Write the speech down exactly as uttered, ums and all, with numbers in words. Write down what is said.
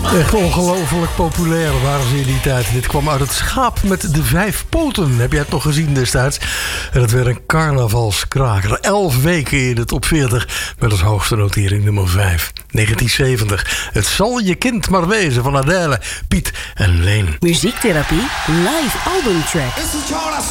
Echt ongelooflijk populair waren ze in die tijd. Dit kwam uit het Schaap met de Vijf Poten. Heb jij het nog gezien destijds? En het werd een carnavalskraker. Elf weken in de top veertig met als hoogste notering nummer vijf. negentien zeventig. Het zal je kind maar wezen van Adele, Piet en Leen. Muziektherapie, live albumtrack.